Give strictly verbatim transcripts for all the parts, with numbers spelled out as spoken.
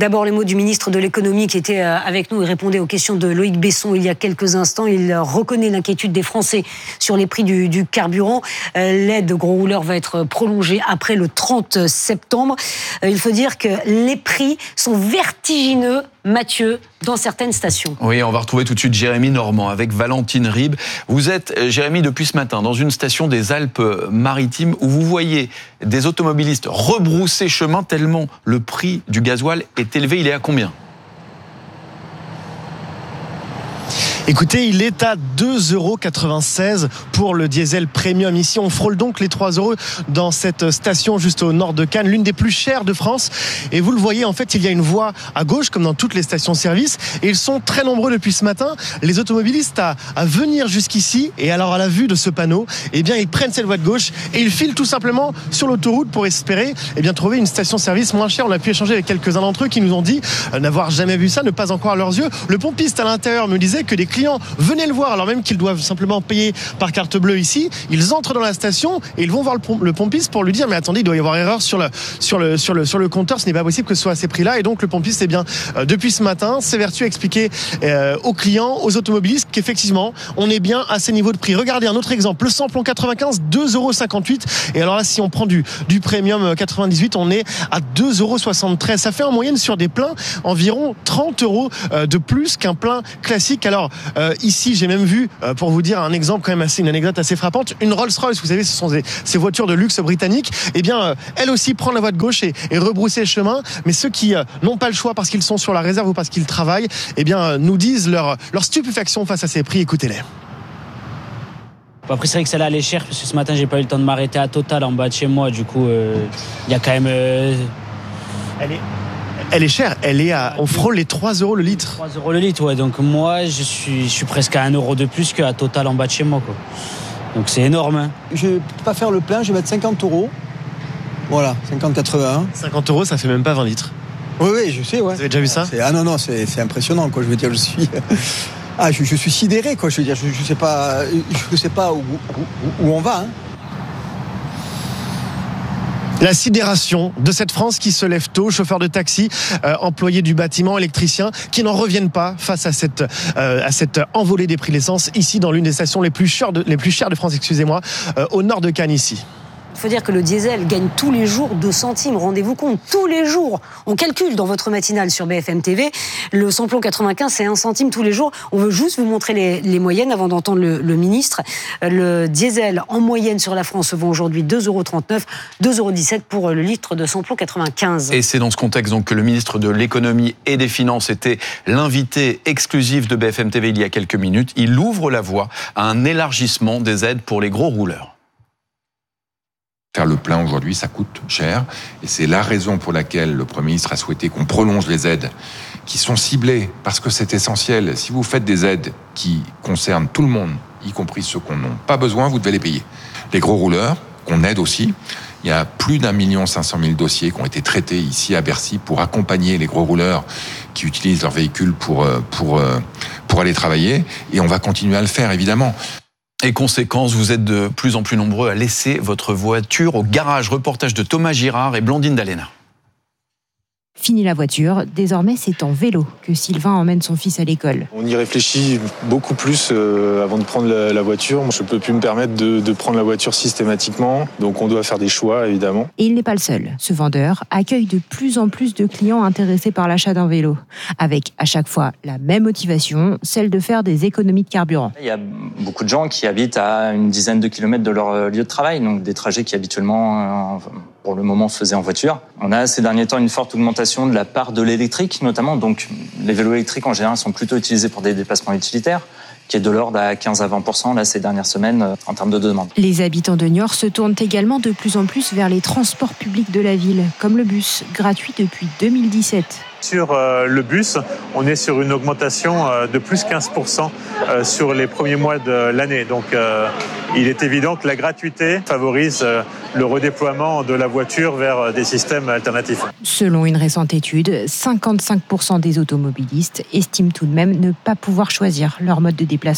D'abord, les mots du ministre de l'économie qui était avec nous et répondait aux questions de Loïc Besson il y a quelques instants. Il reconnaît l'inquiétude des Français sur les prix du, du carburant. L'aide aux gros rouleurs va être prolongée après le trente septembre. Il faut dire que les prix sont vertigineux, Mathieu, dans certaines stations. Oui, on va retrouver tout de suite Jérémy Normand avec Valentine Ribes. Vous êtes, Jérémy, depuis ce matin dans une station des Alpes-Maritimes où vous voyez des automobilistes rebrousser chemin tellement le prix du gasoil est élevé. Il est à combien ? Écoutez, il est à deux euros quatre-vingt-seize pour le diesel premium. Ici, on frôle donc les trois euros dans cette station juste au nord de Cannes, l'une des plus chères de France. Et vous le voyez, en fait, il y a une voie à gauche, comme dans toutes les stations-service. Et ils sont très nombreux depuis ce matin, les automobilistes, à, à venir jusqu'ici. Et alors, à la vue de ce panneau, eh bien, ils prennent cette voie de gauche et ils filent tout simplement sur l'autoroute pour espérer eh bien, trouver une station-service moins chère. On a pu échanger avec quelques-uns d'entre eux qui nous ont dit euh, n'avoir jamais vu ça, ne pas en croire leurs yeux. Le pompiste à l'intérieur me disait que les clients venaient le voir alors même qu'ils doivent simplement payer par carte bleue ici. Ils entrent dans la station et ils vont voir le, pom- le pompiste pour lui dire mais attendez, il doit y avoir erreur sur le, sur le, sur le, sur le compteur, ce n'est pas possible que ce soit à ces prix-là. Et donc le pompiste, eh bien, euh, depuis ce matin, s'évertue à expliquer euh, aux clients, aux automobilistes qu'effectivement on est bien à ces niveaux de prix. Regardez un autre exemple, le samplon quatre-vingt-quinze, deux euros cinquante-huit. Et alors là, si on prend du, du premium quatre-vingt-dix-huit, on est à deux euros soixante-treize. Ça fait en moyenne sur des pleins environ trente euros de plus qu'un plein classique. Alors euh, ici, j'ai même vu, euh, pour vous dire un exemple quand même assez, une anecdote assez frappante, une Rolls-Royce, vous savez, ce sont des, ces voitures de luxe britanniques, eh bien, euh, elle aussi prend la voie de gauche et, et rebrousser le chemin. Mais ceux qui euh, n'ont pas le choix parce qu'ils sont sur la réserve ou parce qu'ils travaillent, eh bien, euh, nous disent leur, leur stupéfaction face à ces prix. Écoutez-les. Après, c'est vrai que celle-là, elle est chère, parce que ce matin, j'ai pas eu le temps de m'arrêter à Total en bas de chez moi. Du coup, il euh, y a quand même... Euh... Elle est... Elle est chère, elle est à, on frôle les trois euros le litre. trois euros le litre, ouais. Donc moi, je suis, je suis presque à un euro de plus qu'à Total en bas de chez moi, quoi. Donc c'est énorme. Hein. Je ne vais pas faire le plein, je vais mettre cinquante euros. Voilà, cinquante quatre-vingts. cinquante euros, ça fait même pas vingt litres. Oui, oui, je sais, ouais. Vous avez déjà vu ça ? c'est, Ah non, non, c'est, c'est impressionnant, quoi. Je veux dire, je suis... Ah, je, je suis sidéré, quoi. Je veux dire, je ne sais pas, je sais pas où, où, où on va, hein. La sidération de cette France qui se lève tôt, chauffeurs de taxi, euh, employés du bâtiment, électriciens, qui n'en reviennent pas face à cette, euh, à cette envolée des prix de l'essence, ici dans l'une des stations les plus chères de, les plus chères de France, excusez-moi, euh, au nord de Cannes ici. Il faut dire que le diesel gagne tous les jours deux centimes, rendez-vous compte, tous les jours. On calcule dans votre matinale sur B F M T V, le samplon quatre-vingt-quinze, c'est un centime tous les jours. On veut juste vous montrer les, les moyennes avant d'entendre le, le ministre. Le diesel, en moyenne sur la France, se vend aujourd'hui deux euros trente-neuf, deux euros dix-sept pour le litre de samplon quatre-vingt-quinze. Et c'est dans ce contexte donc, que le ministre de l'économie et des finances était l'invité exclusif de B F M T V il y a quelques minutes. Il ouvre la voie à un élargissement des aides pour les gros rouleurs. Faire le plein aujourd'hui, ça coûte cher. Et c'est la raison pour laquelle le Premier ministre a souhaité qu'on prolonge les aides qui sont ciblées, parce que c'est essentiel. Si vous faites des aides qui concernent tout le monde, y compris ceux qui n'en ont pas besoin, vous devez les payer. Les gros rouleurs, qu'on aide aussi. Il y a plus d'un million cinq cent mille dossiers qui ont été traités ici à Bercy pour accompagner les gros rouleurs qui utilisent leur véhicule pour, pour, pour aller travailler. Et on va continuer à le faire, évidemment. Et conséquence, vous êtes de plus en plus nombreux à laisser votre voiture au garage. Reportage de Thomas Girard et Blandine Dalena. Fini la voiture, désormais c'est en vélo que Sylvain emmène son fils à l'école. On y réfléchit beaucoup plus euh, avant de prendre la, la voiture. Je ne peux plus me permettre de, de prendre la voiture systématiquement, donc on doit faire des choix évidemment. Et il n'est pas le seul. Ce vendeur accueille de plus en plus de clients intéressés par l'achat d'un vélo, avec à chaque fois la même motivation, celle de faire des économies de carburant. Il y a beaucoup de gens qui habitent à une dizaine de kilomètres de leur lieu de travail, donc des trajets qui habituellement, pour le moment, faisaient en voiture. On a ces derniers temps une forte augmentation de la part de l'électrique, notamment. Donc, les vélos électriques, en général, sont plutôt utilisés pour des déplacements utilitaires, qui est de l'ordre à quinze à vingt pour cent là, ces dernières semaines euh, en termes de demande. Les habitants de Niort se tournent également de plus en plus vers les transports publics de la ville, comme le bus, gratuit depuis deux mille dix-sept. Sur euh, le bus, on est sur une augmentation euh, de plus quinze pour cent euh, sur les premiers mois de l'année. Donc euh, il est évident que la gratuité favorise euh, le redéploiement de la voiture vers euh, des systèmes alternatifs. Selon une récente étude, cinquante-cinq pour cent des automobilistes estiment tout de même ne pas pouvoir choisir leur mode de déplacement.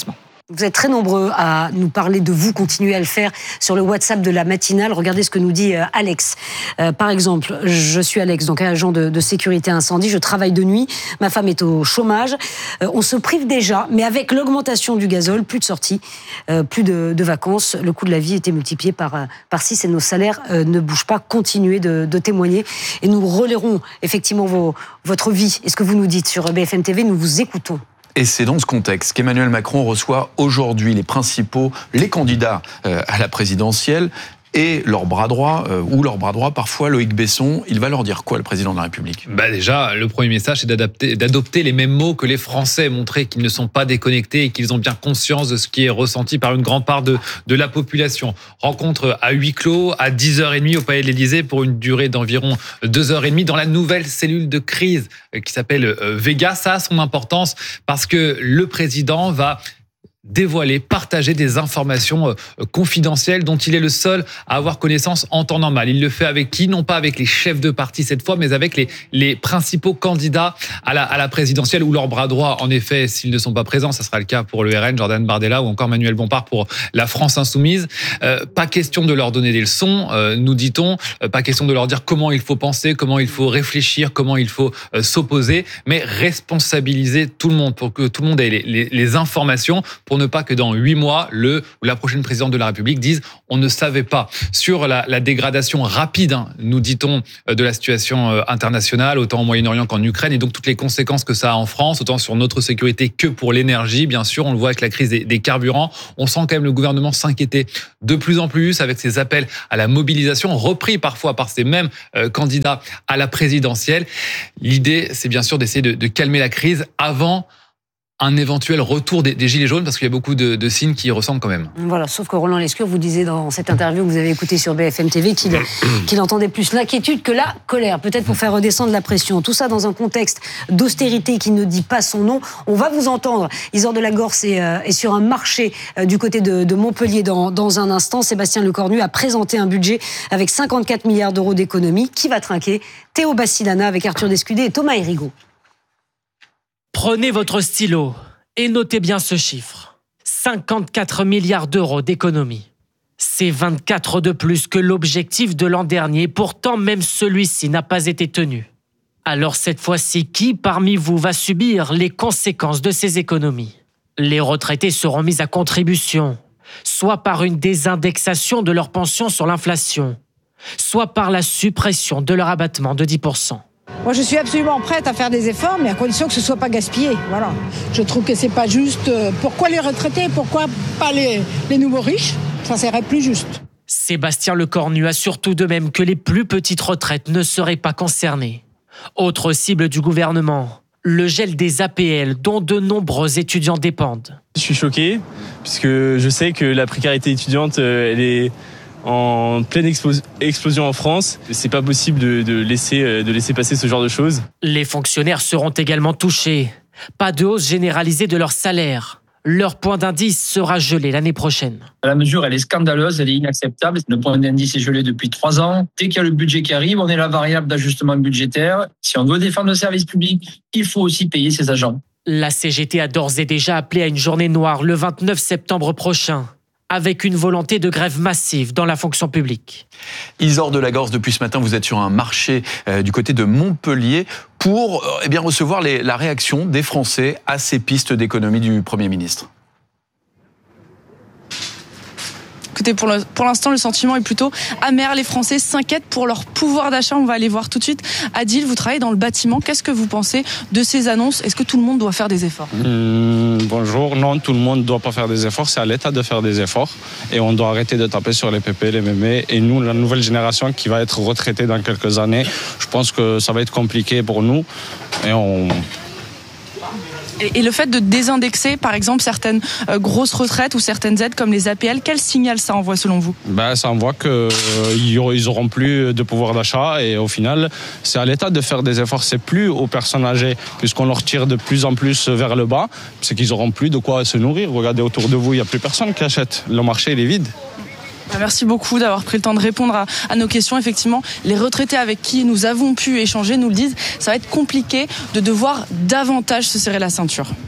Vous êtes très nombreux à nous parler de vous, continuez à le faire sur le WhatsApp de la matinale. Regardez ce que nous dit Alex. Euh, par exemple, je suis Alex, donc agent de, de sécurité incendie, je travaille de nuit, ma femme est au chômage. Euh, on se prive déjà, mais avec l'augmentation du gazole, plus de sorties, euh, plus de, de vacances, le coût de la vie était multiplié par, par six et nos salaires euh, ne bougent pas. Continuez de, de témoigner et nous relayerons effectivement vos, votre vie et ce que vous nous dites sur B F M T V, nous vous écoutons. Et c'est dans ce contexte qu'Emmanuel Macron reçoit aujourd'hui les principaux, les candidats à la présidentielle et leur bras droit, euh, ou leur bras droit parfois, Loïc Besson. Il va leur dire quoi, le président de la République ? Bah déjà, le premier message, c'est d'adapter, d'adopter les mêmes mots que les Français, montrer qu'ils ne sont pas déconnectés et qu'ils ont bien conscience de ce qui est ressenti par une grande part de, de la population. Rencontre à huis clos, à dix heures trente au Palais de l'Élysée pour une durée d'environ deux heures trente dans la nouvelle cellule de crise qui s'appelle Vega. Ça a son importance parce que le président va dévoiler, partager des informations confidentielles dont il est le seul à avoir connaissance en temps normal. Il le fait avec qui ? Non pas avec les chefs de parti cette fois, mais avec les, les principaux candidats à la, à la présidentielle ou leurs bras droits. En effet, s'ils ne sont pas présents, ça sera le cas pour le R N, Jordan Bardella ou encore Manuel Bompard pour la France Insoumise. Euh, pas question de leur donner des leçons, euh, nous dit-on. Euh, pas question de leur dire comment il faut penser, comment il faut réfléchir, comment il faut euh, s'opposer, mais responsabiliser tout le monde pour que tout le monde ait les, les, les informations pour ne pas que dans huit mois, le ou la prochaine présidente de la République dise on ne savait pas. Sur la, la dégradation rapide, hein, nous dit-on, de la situation internationale, autant au Moyen-Orient qu'en Ukraine, et donc toutes les conséquences que ça a en France, autant sur notre sécurité que pour l'énergie, bien sûr, on le voit avec la crise des, des carburants. On sent quand même le gouvernement s'inquiéter de plus en plus avec ses appels à la mobilisation, repris parfois par ces mêmes euh, candidats à la présidentielle. L'idée, c'est bien sûr d'essayer de, de calmer la crise avant un éventuel retour des, des Gilets jaunes, parce qu'il y a beaucoup de, de signes qui y ressemblent quand même. Voilà, sauf que Roland Lescure vous disait dans cette interview que vous avez écoutée sur B F M T V qu'il, qu'il entendait plus l'inquiétude que la colère, peut-être pour faire redescendre la pression. Tout ça dans un contexte d'austérité qui ne dit pas son nom. On va vous entendre. Isor de la Gorce est, euh, est sur un marché euh, du côté de, de Montpellier dans, dans un instant. Sébastien Lecornu a présenté un budget avec cinquante-quatre milliards d'euros d'économie. Qui va trinquer ? Théo Bassilana avec Arthur Descudé et Thomas Hérigaud. Prenez votre stylo et notez bien ce chiffre. cinquante-quatre milliards d'euros d'économie. C'est vingt-quatre de plus que l'objectif de l'an dernier, pourtant même celui-ci n'a pas été tenu. Alors cette fois-ci, qui parmi vous va subir les conséquences de ces économies ? Les retraités seront mis à contribution, soit par une désindexation de leur pension sur l'inflation, soit par la suppression de leur abattement de dix pour cent. Moi, je suis absolument prête à faire des efforts, mais à condition que ce ne soit pas gaspillé. Voilà. Je trouve que c'est pas juste. Pourquoi les retraités ? Pourquoi pas les, les nouveaux riches ? Ça serait plus juste. Sébastien Lecornu assure tout de même que les plus petites retraites ne seraient pas concernées. Autre cible du gouvernement, le gel des A P L dont de nombreux étudiants dépendent. Je suis choqué, puisque je sais que la précarité étudiante, elle est en pleine explos- explosion en France. C'est pas possible de, de, laisser, de laisser passer ce genre de choses. Les fonctionnaires seront également touchés. Pas de hausse généralisée de leur salaire. Leur point d'indice sera gelé l'année prochaine. La mesure, elle est scandaleuse, elle est inacceptable. Le point d'indice est gelé depuis trois ans. Dès qu'il y a le budget qui arrive, on est la variable d'ajustement budgétaire. Si on veut défendre le service public, il faut aussi payer ses agents. La C G T a d'ores et déjà appelé à une journée noire le vingt-neuf septembre prochain, avec une volonté de grève massive dans la fonction publique. Isor de la Gorce, depuis ce matin, vous êtes sur un marché euh, du côté de Montpellier pour euh, eh bien, recevoir les, la réaction des Français à ces pistes d'économie du Premier ministre. Écoutez, pour, le, pour l'instant, le sentiment est plutôt amer. Les Français s'inquiètent pour leur pouvoir d'achat. On va aller voir tout de suite. Adil, vous travaillez dans le bâtiment. Qu'est-ce que vous pensez de ces annonces ? Est-ce que tout le monde doit faire des efforts ? mmh, Bonjour. Non, tout le monde ne doit pas faire des efforts. C'est à l'État de faire des efforts. Et on doit arrêter de taper sur les P P, les mémés. Et nous, la nouvelle génération qui va être retraitée dans quelques années, je pense que ça va être compliqué pour nous. Et on... Et le fait de désindexer, par exemple, certaines euh, grosses retraites ou certaines aides comme les A P L, quel signal ça envoie selon vous ? Ben, ça envoie qu'ils euh, n'auront plus de pouvoir d'achat et au final, c'est à l'État de faire des efforts. C'est plus aux personnes âgées, puisqu'on leur tire de plus en plus vers le bas, c'est qu'ils n'auront plus de quoi se nourrir. Regardez autour de vous, il n'y a plus personne qui achète. Le marché, il est vide. Merci beaucoup d'avoir pris le temps de répondre à, à nos questions. Effectivement, les retraités avec qui nous avons pu échanger nous le disent, ça va être compliqué de devoir davantage se serrer la ceinture.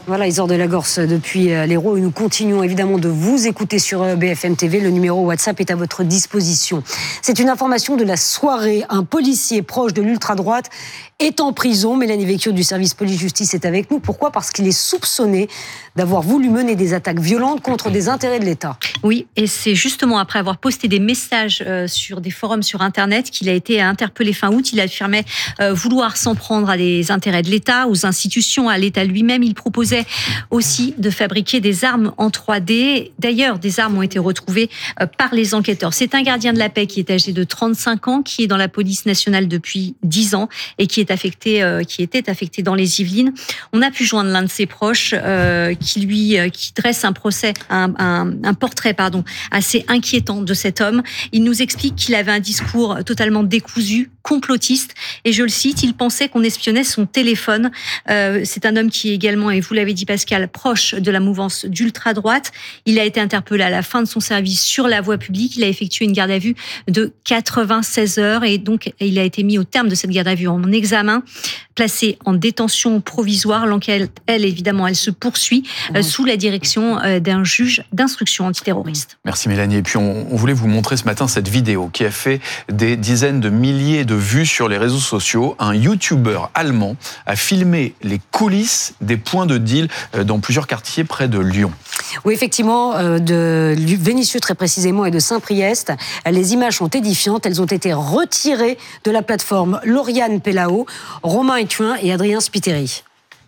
Voilà, Isor de Lagorce depuis l'Hérault. Et nous continuons évidemment de vous écouter sur B F M T V. Le numéro WhatsApp est à votre disposition. C'est une information de la soirée. Un policier proche de l'ultra-droite est en prison. Mélanie Vecchio du service police-justice est avec nous. Pourquoi ? Parce qu'il est soupçonné d'avoir voulu mener des attaques violentes contre des intérêts de l'État. Oui, et c'est justement après avoir posté des messages euh, sur des forums sur Internet qu'il a été interpellé fin août. Il affirmait euh, vouloir s'en prendre à des intérêts de l'État, aux institutions, à l'État lui-même. Il proposait aussi de fabriquer des armes en trois D. D'ailleurs, des armes ont été retrouvées euh, par les enquêteurs. C'est un gardien de la paix qui est âgé de trente-cinq ans, qui est dans la police nationale depuis dix ans et qui est affecté, euh, qui était affecté dans les Yvelines. On a pu joindre l'un de ses proches euh, qui lui, euh, qui dresse un procès, un, un, un portrait, pardon, assez inquiétant de cet homme. Il nous explique qu'il avait un discours totalement décousu, complotiste, et je le cite, il pensait qu'on espionnait son téléphone. Euh, c'est un homme qui est également, et vous l'avez dit Pascal, proche de la mouvance d'ultra-droite. Il a été interpellé à la fin de son service sur la voie publique. Il a effectué une garde à vue de quatre-vingt-seize heures et donc il a été mis au terme de cette garde à vue en examen, placé en détention provisoire. L'enquête, elle, évidemment, elle se poursuit euh, sous la direction euh, d'un juge d'instruction antiterroriste. Merci Mélanie. Et puis on, on voulait vous montrer ce matin cette vidéo qui a fait des dizaines de milliers de vues sur les réseaux sociaux. Un YouTuber allemand a filmé les coulisses des points de deal dans plusieurs quartiers près de Lyon. Oui, effectivement, euh, de Vénissieux très précisément et de Saint-Priest. Les images sont édifiantes. Elles ont été retirées de la plateforme Lauriane Pellao, Romain Etuin et Adrien Spiteri.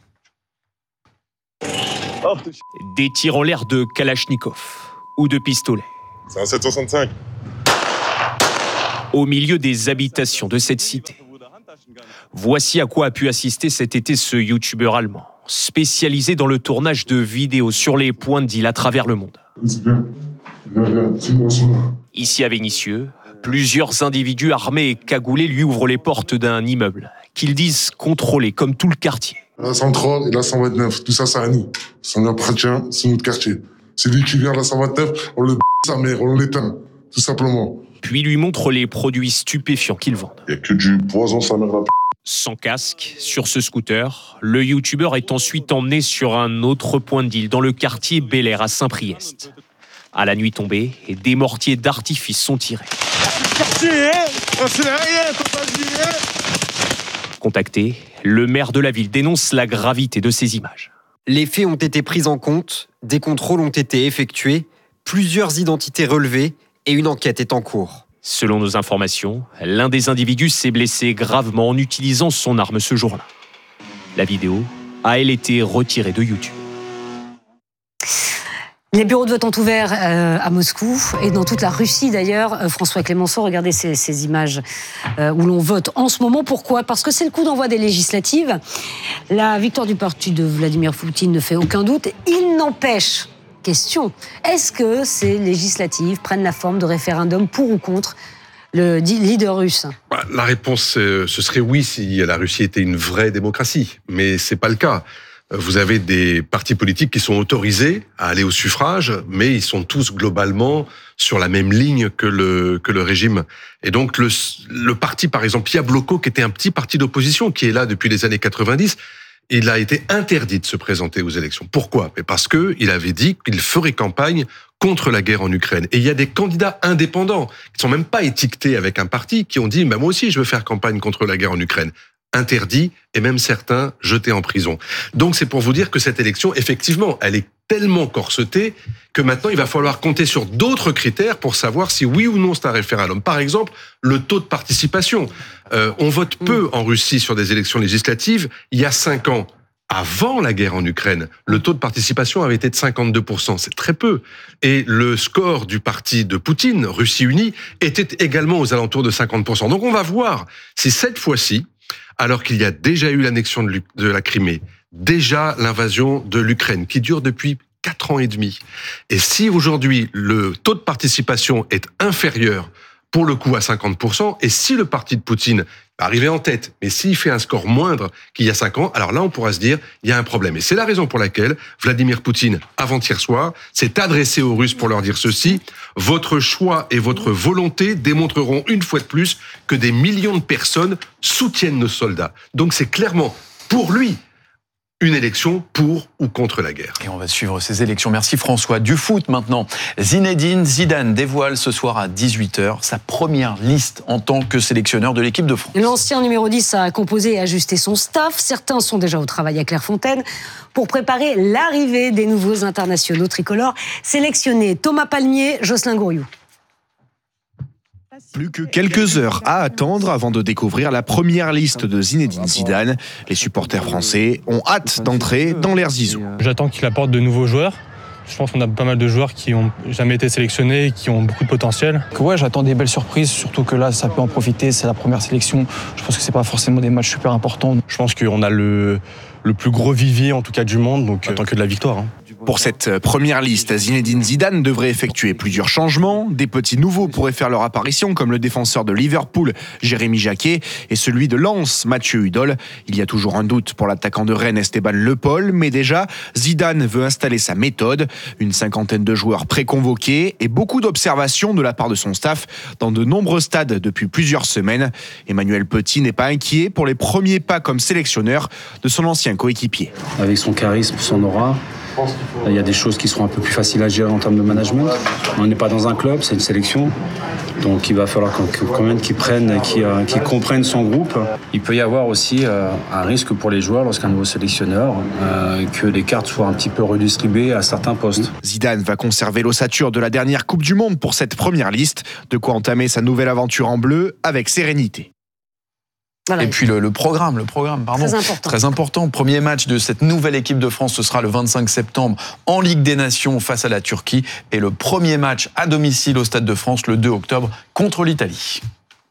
Des tirs en l'air de Kalachnikov ou de pistolets. C'est un sept soixante-cinq. Au milieu des habitations de cette cité. Voici à quoi a pu assister cet été ce youtubeur allemand, spécialisé dans le tournage de vidéos sur les points de deal à travers le monde. Ici à Vénissieux, plusieurs individus armés et cagoulés lui ouvrent les portes d'un immeuble qu'ils disent contrôler comme tout le quartier. La cent trois et la cent vingt-neuf, tout ça c'est à nous. Ça nous appartient, c'est notre quartier. C'est lui qui vient à la cent vingt-neuf, on le b*** sa mère, on l'éteint, tout simplement. Puis lui montre les produits stupéfiants qu'ils vendent. Il n'y a que du poison, sa mère la p***. Sans casque, sur ce scooter, le youtubeur est ensuite emmené sur un autre point de deal dans le quartier Bel Air à Saint-Priest. À la nuit tombée, des mortiers d'artifice sont tirés. Contacté, le maire de la ville dénonce la gravité de ces images. Les faits ont été pris en compte, des contrôles ont été effectués, plusieurs identités relevées et une enquête est en cours. Selon nos informations, l'un des individus s'est blessé gravement en utilisant son arme ce jour-là. La vidéo a, elle, été retirée de YouTube. Les bureaux de vote ont ouvert euh, à Moscou et dans toute la Russie d'ailleurs. Euh, François Clémenceau, regardez ces, ces images euh, où l'on vote en ce moment. Pourquoi ? Parce que c'est le coup d'envoi des législatives. La victoire du parti de Vladimir Poutine ne fait aucun doute. Il n'empêche, question, est-ce que ces législatives prennent la forme de référendum pour ou contre le leader russe ? La réponse, ce serait oui si la Russie était une vraie démocratie, mais c'est pas le cas. Vous avez des partis politiques qui sont autorisés à aller au suffrage, mais ils sont tous globalement sur la même ligne que le que le régime. Et donc le le parti, par exemple, Yabloko, qui était un petit parti d'opposition, qui est là depuis les années quatre-vingt-dix, il a été interdit de se présenter aux élections. Pourquoi ? Mais parce que il avait dit qu'il ferait campagne contre la guerre en Ukraine. Et il y a des candidats indépendants qui sont même pas étiquetés avec un parti, qui ont dit bah, « moi aussi, je veux faire campagne contre la guerre en Ukraine ». Interdit et même certains jetés en prison. Donc c'est pour vous dire que cette élection, effectivement, elle est tellement corsetée que maintenant il va falloir compter sur d'autres critères pour savoir si oui ou non c'est un référendum. Par exemple, le taux de participation. Euh, on vote peu en Russie sur des élections législatives. Il y a cinq ans, avant la guerre en Ukraine, le taux de participation avait été de cinquante-deux pour cent. C'est très peu. Et le score du parti de Poutine, Russie Unie, était également aux alentours de cinquante pour cent. Donc on va voir si cette fois-ci, alors qu'il y a déjà eu l'annexion de la Crimée, déjà l'invasion de l'Ukraine, qui dure depuis quatre ans et demi. Et si aujourd'hui, le taux de participation est inférieur, pour le coup, à cinquante pour cent, et si le parti de Poutine va arriver en tête, mais s'il fait un score moindre qu'il y a cinq ans, alors là, on pourra se dire, il y a un problème. Et c'est la raison pour laquelle Vladimir Poutine, avant-hier soir, s'est adressé aux Russes pour leur dire ceci: votre choix et votre volonté démontreront une fois de plus que des millions de personnes soutiennent nos soldats. Donc c'est clairement, pour lui, une élection pour ou contre la guerre. Et on va suivre ces élections. Merci François. Du foot maintenant. Zinedine Zidane dévoile ce soir à dix-huit heures sa première liste en tant que sélectionneur de l'équipe de France. L'ancien numéro dix a composé et ajusté son staff. Certains sont déjà au travail à Clairefontaine pour préparer l'arrivée des nouveaux internationaux tricolores sélectionnés. Thomas Palmier, Jocelyn Gouriou. Plus que quelques heures à attendre avant de découvrir la première liste de Zinedine Zidane. Les supporters français ont hâte d'entrer dans l'ère Zizou. J'attends qu'il apporte de nouveaux joueurs. Je pense qu'on a pas mal de joueurs qui n'ont jamais été sélectionnés et qui ont beaucoup de potentiel. Ouais, j'attends des belles surprises, surtout que là, ça peut en profiter. C'est la première sélection. Je pense que c'est pas forcément des matchs super importants. Je pense qu'on a le, le plus gros vivier, en tout cas, du monde, donc attends que de la victoire. Hein. Pour cette première liste, Zinedine Zidane devrait effectuer plusieurs changements. Des petits nouveaux pourraient faire leur apparition, comme le défenseur de Liverpool, Jérémy Jacquet, et celui de Lens, Mathieu Hudol. Il y a toujours un doute pour l'attaquant de Rennes, Esteban Le Paul, mais déjà, Zidane veut installer sa méthode. Une cinquantaine de joueurs préconvoqués et beaucoup d'observations de la part de son staff dans de nombreux stades depuis plusieurs semaines. Emmanuel Petit n'est pas inquiet pour les premiers pas comme sélectionneur de son ancien coéquipier. Avec son charisme, son aura, il y a des choses qui seront un peu plus faciles à gérer en termes de management. On n'est pas dans un club, c'est une sélection. Donc il va falloir quand même qu'ils prennent, qu'ils, qu'ils comprennent son groupe. Il peut y avoir aussi un risque pour les joueurs lorsqu'un nouveau sélectionneur, que les cartes soient un petit peu redistribuées à certains postes. Zidane va conserver l'ossature de la dernière Coupe du Monde pour cette première liste. De quoi entamer sa nouvelle aventure en bleu avec sérénité. Voilà. Et puis le, le programme, le programme, pardon. Très important. Très important. Premier match de cette nouvelle équipe de France, ce sera le vingt-cinq septembre en Ligue des Nations face à la Turquie. Et le premier match à domicile au Stade de France le deux octobre contre l'Italie.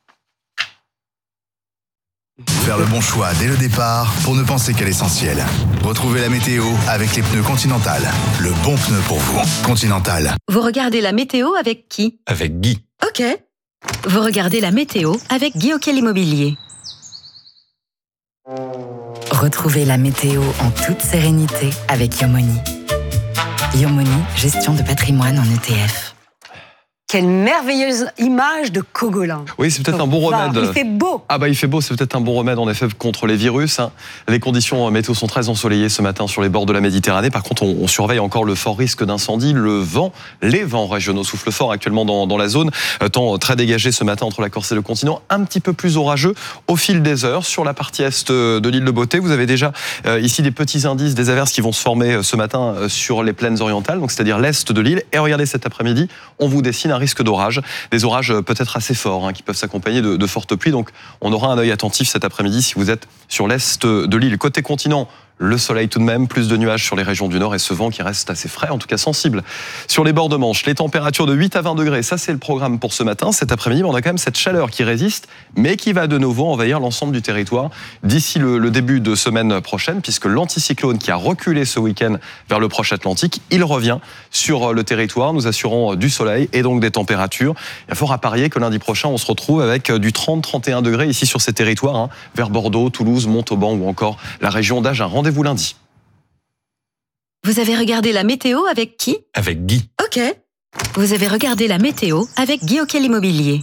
Faire le bon choix dès le départ pour ne penser qu'à l'essentiel. Retrouvez la météo avec les pneus Continental. Le bon pneu pour vous. Continental. Vous regardez la météo avec qui ? Avec Guy. Ok. Vous regardez la météo avec Guy Auquel Immobilier. Retrouvez la météo en toute sérénité avec Yomoni. Yomoni, gestion de patrimoine en E T F. Quelle merveilleuse image de Cogolin. Oui, c'est peut-être un bon remède. Il fait beau. Ah bah il fait beau, c'est peut-être un bon remède en effet contre les virus. Hein. Les conditions météo sont très ensoleillées ce matin sur les bords de la Méditerranée. Par contre, on, on surveille encore le fort risque d'incendie. Le vent, les vents régionaux soufflent fort actuellement dans, dans la zone. Temps très dégagé ce matin entre la Corse et le continent. Un petit peu plus orageux au fil des heures sur la partie est de l'île de Beauté. Vous avez déjà euh, ici des petits indices des averses qui vont se former ce matin sur les plaines orientales, donc c'est-à-dire l'est de l'île. Et regardez cet après-midi, on vous dessine un risque d'orage, des orages peut-être assez forts hein, qui peuvent s'accompagner de, de fortes pluies. Donc on aura un œil attentif cet après-midi si vous êtes sur l'est de l'île. Côté continent, le soleil tout de même, plus de nuages sur les régions du nord et ce vent qui reste assez frais, en tout cas sensible. Sur les bords de Manche, les températures de huit à vingt degrés, ça c'est le programme pour ce matin. Cet après-midi, on a quand même cette chaleur qui résiste, mais qui va de nouveau envahir l'ensemble du territoire d'ici le, le début de semaine prochaine, puisque l'anticyclone qui a reculé ce week-end vers le proche Atlantique, il revient sur le territoire, nous assurant du soleil et donc des températures. Il y a fort à parier que lundi prochain, on se retrouve avec du trente à trente et un degrés ici sur ces territoires, hein, vers Bordeaux, Toulouse, Montauban ou encore la région d'Agen. Rendez-vous lundi. Vous avez regardé la météo avec qui ? Avec Guy. Ok. Vous avez regardé la météo avec Guy Auquel Immobilier.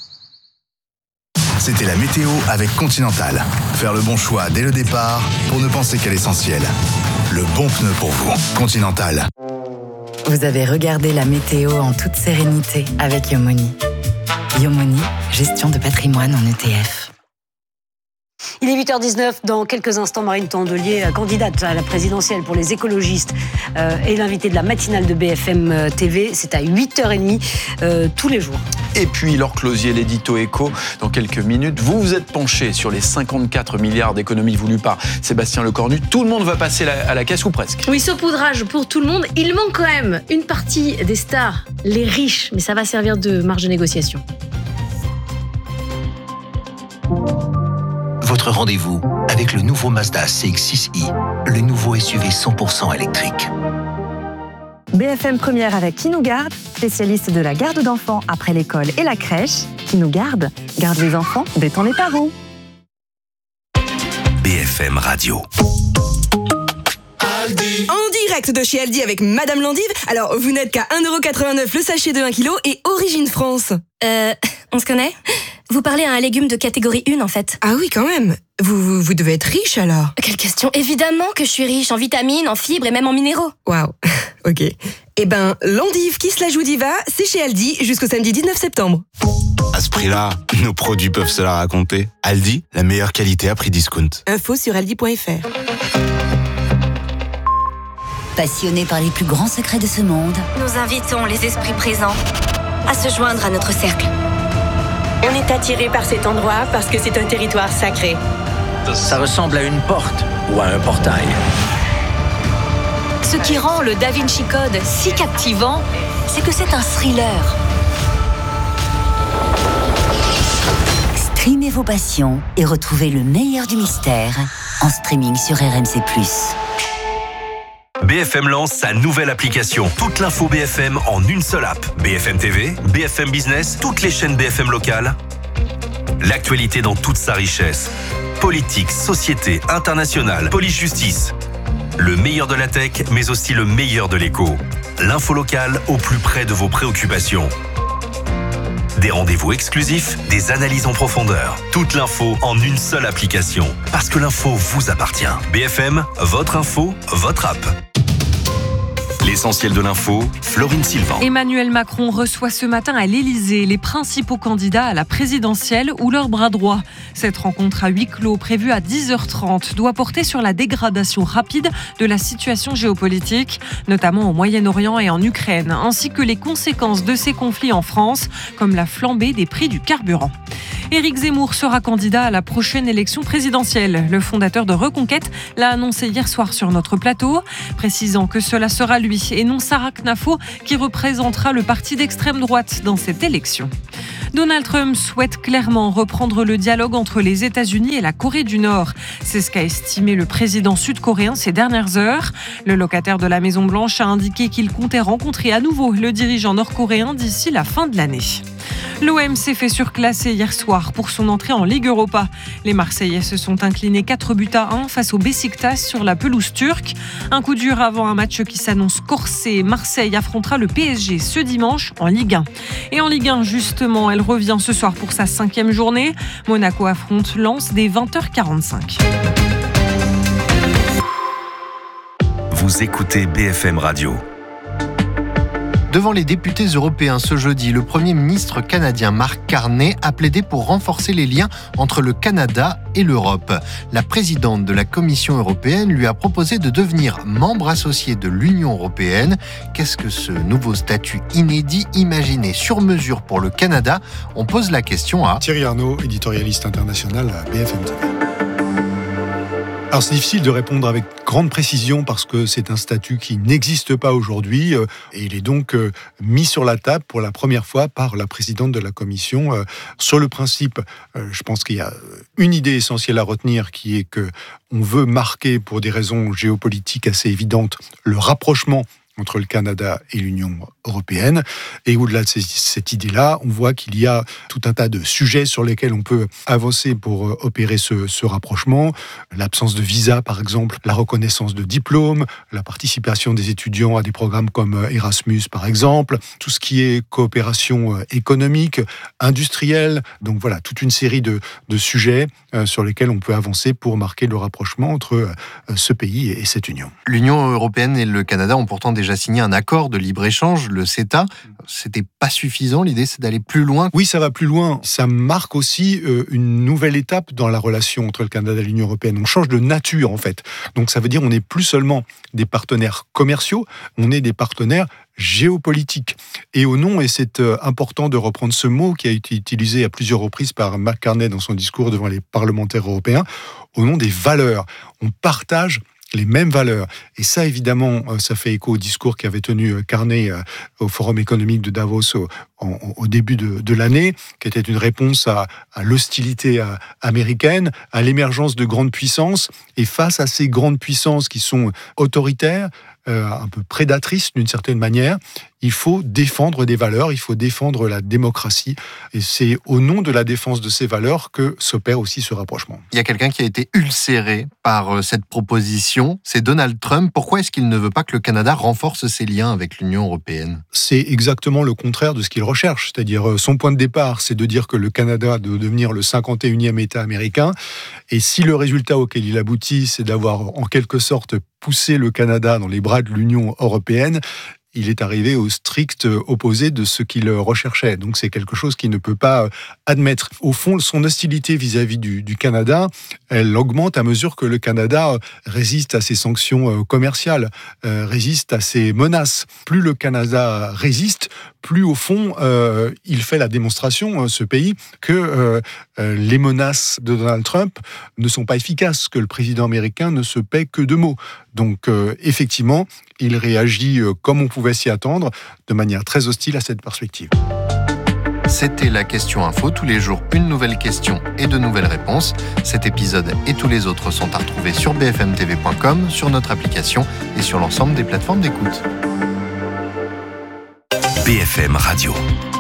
C'était la météo avec Continental. Faire le bon choix dès le départ pour ne penser qu'à l'essentiel. Le bon pneu pour vous. Continental. Vous avez regardé la météo en toute sérénité avec Yomoni. Yomoni, gestion de patrimoine en E T F. Il est huit heures dix-neuf. Dans quelques instants, Marine Tondelier, candidate à la présidentielle pour les écologistes, euh, est l'invitée de la matinale de B F M T V. C'est à huit heures trente euh, tous les jours. Et puis, Laure Closier, l'édito éco, dans quelques minutes. Vous vous êtes penché sur les cinquante-quatre milliards d'économies voulues par Sébastien Lecornu. Tout le monde va passer à la caisse ou presque. Oui, saupoudrage pour tout le monde. Il manque quand même une partie des stars, les riches, mais ça va servir de marge de négociation. Votre rendez-vous avec le nouveau Mazda C X six i, le nouveau S U V cent pour cent électrique. B F M Première avec Qui nous garde, spécialiste de la garde d'enfants après l'école et la crèche. Qui nous garde, garde les enfants, détend les parents. B F M Radio. En direct de chez Aldi avec Madame Landive. Alors, vous n'êtes qu'à un euro quatre-vingt-neuf le sachet de un kilo et Origine France. Euh, on se connaît ? Vous parlez à un légume de catégorie un en fait. Ah oui, quand même. vous, vous, vous devez être riche alors. Quelle question. Évidemment que je suis riche en vitamines, en fibres et même en minéraux. Waouh, ok. Eh ben, l'endive qui se la joue diva, c'est chez Aldi jusqu'au samedi dix-neuf septembre. À ce prix-là, nos produits peuvent se la raconter. Aldi, la meilleure qualité à prix discount. Info sur aldi point f r. Passionnés par les plus grands secrets de ce monde, Nous invitons les esprits présents à se joindre à notre cercle. On est attiré par cet endroit parce que c'est un territoire sacré. Ça ressemble à une porte ou à un portail. ce qui rend le Da Vinci Code si captivant, c'est que c'est un thriller. Streamez vos passions et retrouvez le meilleur du mystère en streaming sur R M C plus. B F M lance sa nouvelle application. Toute l'info B F M en une seule app. B F M T V, B F M Business, toutes les chaînes B F M locales. L'actualité dans toute sa richesse. Politique, société, internationale, police-justice. Le meilleur de la tech, mais aussi le meilleur de l'écho. L'info locale au plus près de vos préoccupations. Des rendez-vous exclusifs, des analyses en profondeur. Toute l'info en une seule application. Parce que l'info vous appartient. B F M, votre info, votre app. L'essentiel de l'info, Florine Sylvain. Emmanuel Macron reçoit ce matin à l'Élysée les principaux candidats à la présidentielle ou leur bras droit. Cette rencontre à huis clos prévue à dix heures trente doit porter sur la dégradation rapide de la situation géopolitique, notamment au Moyen-Orient et en Ukraine, ainsi que les conséquences de ces conflits en France, comme la flambée des prix du carburant. Éric Zemmour sera candidat à la prochaine élection présidentielle. Le fondateur de Reconquête l'a annoncé hier soir sur notre plateau, précisant que cela sera lui et non Sarah Knafo qui représentera le parti d'extrême droite dans cette élection. Donald Trump souhaite clairement reprendre le dialogue entre les États-Unis et la Corée du Nord. C'est ce qu'a estimé le président sud-coréen ces dernières heures. Le locataire de la Maison-Blanche a indiqué qu'il comptait rencontrer à nouveau le dirigeant nord-coréen d'ici la fin de l'année. L'O M s'est fait surclasser hier soir pour son entrée en Ligue Europa. Les Marseillais se sont inclinés quatre buts à un face au Beşiktaş sur la pelouse turque. Un coup dur avant un match qui s'annonce corsé. Marseille affrontera le P S G ce dimanche en Ligue un. Et en Ligue un, justement, elle revient ce soir pour sa cinquième journée. Monaco affronte Lens dès vingt heures quarante-cinq. Vous écoutez B F M Radio. Devant les députés européens ce jeudi, le Premier ministre canadien Mark Carney a plaidé pour renforcer les liens entre le Canada et l'Europe. La présidente de la Commission européenne lui a proposé de devenir membre associé de l'Union européenne. Qu'est-ce que ce nouveau statut inédit, imaginé sur mesure pour le Canada ? On pose la question à Thierry Arnaud, éditorialiste international à B F M T V. Alors c'est difficile de répondre avec grande précision parce que c'est un statut qui n'existe pas aujourd'hui euh, et il est donc euh, mis sur la table pour la première fois par la présidente de la Commission. Euh, sur le principe, euh, je pense qu'il y a une idée essentielle à retenir qui est que on veut marquer pour des raisons géopolitiques assez évidentes le rapprochement entre le Canada et l'Union européenne. Et au-delà de cette idée-là, on voit qu'il y a tout un tas de sujets sur lesquels on peut avancer pour opérer ce, ce rapprochement. L'absence de visa, par exemple, la reconnaissance de diplômes, la participation des étudiants à des programmes comme Erasmus, par exemple, tout ce qui est coopération économique, industrielle. Donc voilà, toute une série de, de sujets sur lesquels on peut avancer pour marquer le rapprochement entre ce pays et cette Union. L'Union européenne et le Canada ont pourtant déjà signé un accord de libre-échange, le CETA. C'était pas suffisant, l'idée c'est d'aller plus loin. Oui, ça va plus loin. Ça marque aussi euh, une nouvelle étape dans la relation entre le Canada et l'Union européenne. On change de nature en fait. Donc ça veut dire qu'on n'est plus seulement des partenaires commerciaux, on est des partenaires géopolitique. Et au nom, et c'est important de reprendre ce mot qui a été utilisé à plusieurs reprises par Mark Carney dans son discours devant les parlementaires européens, au nom des valeurs. On partage les mêmes valeurs. Et ça, évidemment, ça fait écho au discours qu'avait tenu Carney au Forum économique de Davos au, au, au début de, de l'année, qui était une réponse à, à l'hostilité américaine, à l'émergence de grandes puissances. Et face à ces grandes puissances qui sont autoritaires, euh, un peu prédatrice d'une certaine manière. Il faut défendre des valeurs, il faut défendre la démocratie. Et c'est au nom de la défense de ces valeurs que s'opère aussi ce rapprochement. Il y a quelqu'un qui a été ulcéré par cette proposition, c'est Donald Trump. Pourquoi est-ce qu'il ne veut pas que le Canada renforce ses liens avec l'Union européenne ? C'est exactement le contraire de ce qu'il recherche. C'est-à-dire, son point de départ, c'est de dire que le Canada doit devenir le cinquante et unième État américain. Et si le résultat auquel il aboutit, c'est d'avoir en quelque sorte poussé le Canada dans les bras de l'Union européenne, il est arrivé au strict opposé de ce qu'il recherchait. Donc c'est quelque chose qu'il ne peut pas admettre. Au fond, son hostilité vis-à-vis du, du Canada, elle augmente à mesure que le Canada résiste à ses sanctions commerciales, euh, résiste à ses menaces. Plus le Canada résiste, plus au fond, euh, il fait la démonstration, ce pays, que euh, euh, les menaces de Donald Trump ne sont pas efficaces, que le président américain ne se paie que de mots. Donc euh, effectivement, il réagit euh, comme on pouvait s'y attendre, de manière très hostile à cette perspective. C'était la question info. Tous les jours, une nouvelle question et de nouvelles réponses. Cet épisode et tous les autres sont à retrouver sur b f m t v point com, sur notre application et sur l'ensemble des plateformes d'écoute. B F M Radio.